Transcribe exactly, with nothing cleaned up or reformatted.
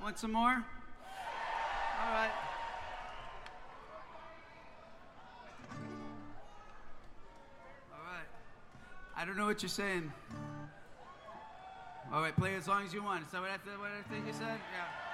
Want some more? All right. All right. I don't know what you're saying. All right, play as long as you want. Is that what I, what I think you said? Yeah.